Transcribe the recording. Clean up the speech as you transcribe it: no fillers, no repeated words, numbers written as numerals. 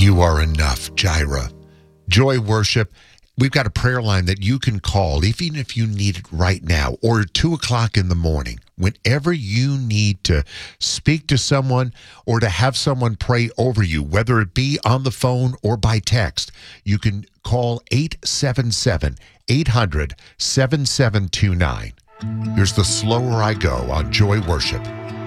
You are enough, Jireh. Joy Worship, we've got a prayer line that you can call, even if you need it right now, or 2 o'clock in the morning. Whenever you need to speak to someone or to have someone pray over you, whether it be on the phone or by text, you can call 877-800-7729. Here's the Slower I Go on Joy Worship.